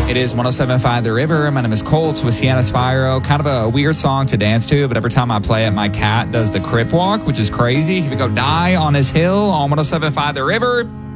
It is 107.5 The River. My name is Colts with Sienna Spyro. Kind of a weird song to dance to, but every time I play it, my cat does the crip walk, which is crazy. He would go die on his hill on 107.5 The River.